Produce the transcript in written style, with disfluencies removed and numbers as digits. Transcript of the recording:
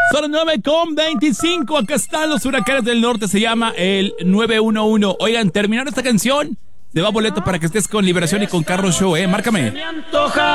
Son 9:25. Acá están los huracanes del norte. Se llama el 911. Oigan, terminando esta canción, te va boleto para que estés con Liberación y con Carlos Show, Márcame.